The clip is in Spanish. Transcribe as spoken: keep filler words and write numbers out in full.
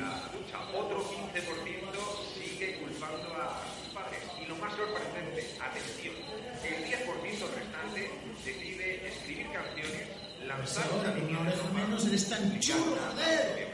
la ducha. Otro quince por ciento sigue culpando a sus padres. Y lo más sorprendente, atención, el diez por ciento restante decide escribir canciones, lanzar una línea de ropa, menos eres tan chulo, joder.